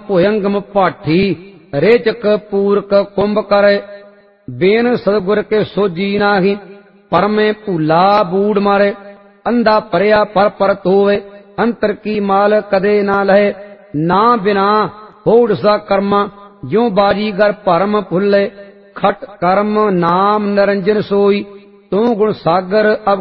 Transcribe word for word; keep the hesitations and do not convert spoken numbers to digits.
भुयंगम पाठी रेचक पूरक कुंभ करे। बेन सदगुर के सोजी नाही परमे भूला बूढ़ मारे। अंधा परया पर परत होवे अंतर की माल कदे ना लहे। ना बिना होड़ सा कर्मा ज्यों बाजीगर परम फुल्ले। खट कर्म नाम निरंजन सोई तू गुण सागर अब